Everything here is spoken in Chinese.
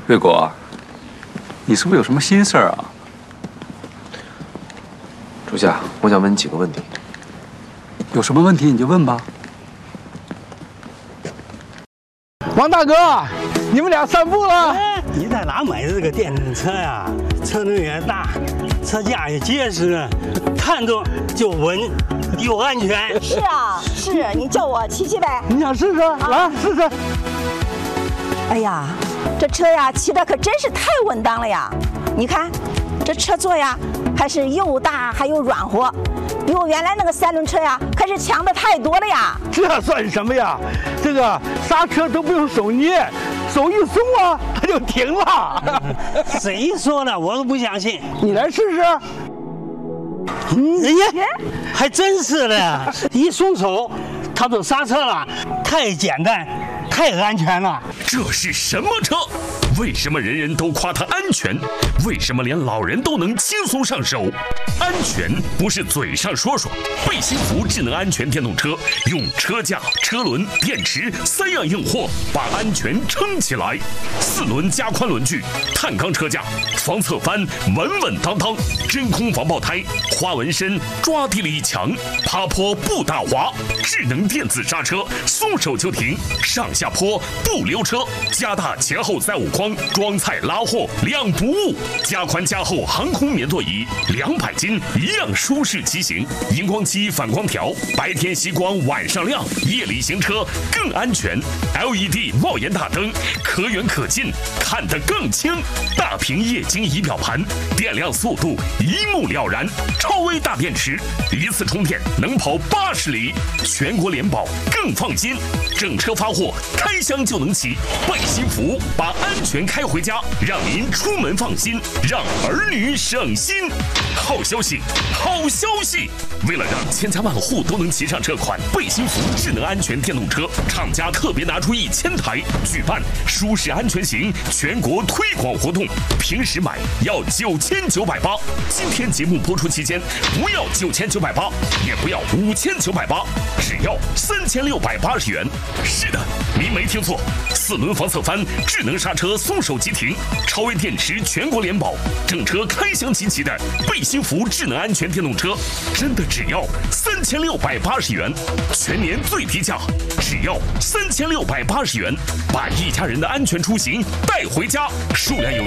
瑞国，你是不是有什么心事儿啊？ 主下，我想问你几个问题。 有什么问题你就问吧。 王大哥，你们俩散步了？ 你在哪买的这个电动车呀？车轮也大，车架也结实，看着就稳又安全。 是啊，是你叫我骑骑呗。 你想试试？来试试。 哎呀，这车呀骑着可真是太稳当了呀！你看，这车座呀还是又大还又软和，比我原来那个3轮车呀可是强的太多了呀。 这算什么呀？这个刹车都不用手捏，手一松啊，它就停了。 谁说的？我都不相信。 你来试试。 哎呀，还真是的，一松手，它就刹车了，太简单，太安全了。 这是什么车？为什么人人都夸它安全？为什么连老人都能轻松上手？安全不是嘴上说说。贝辛福智能安全电动车用车架、车轮、电池3样硬货把安全撑起来。4轮加宽轮距，碳钢车架，防侧翻稳稳当当，真空防爆胎，花纹深，抓地力强，爬坡不打滑，智能电子刹车，松手就停，上下坡不溜车，加大前后载物框，装菜拉货2不误，加宽加厚航空棉座椅，200斤一样舒适骑行，荧光漆反光条，白天吸光晚上亮，夜里行车更安全。LED 帽檐大灯，可远可近，看得更清。大屏液晶仪表盘，电量速度一目了然。超微大电池，一次充电能跑80里，全国联保更放心。整车发货，开箱就能骑。贝辛福把安全开回家，让您出门放心，让儿女省心。好消息，好消息！为了让千家万户都能骑上这款贝辛福智能安全电动车，厂家特别拿出1000台，举办舒适安全行全国推广活动。平时买要9980，今天节目播出期间不要9980，也不要5980，只要3680元。是的，您没听错，4轮防侧翻，智能刹车，松手即停，超微电池，全国联保，整车开箱齐齐的贝辛福智能安全电动车，真的只要3680元，全年最低价，只要3680元，把一家人的安全出行带回家，数量有